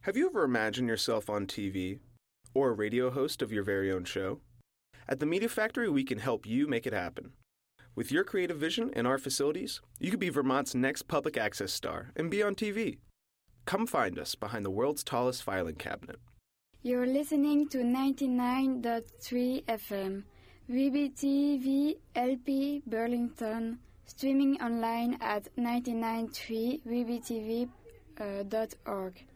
Have you ever imagined yourself on TV or a radio host of your very own show? At the Media Factory, we can help you make it happen. With your creative vision and our facilities, you could be Vermont's next public access star and be on TV. Come find us behind the world's tallest filing cabinet. You're listening to 99.3 FM, WBTV LP Burlington, streaming online at 993wbtv.org.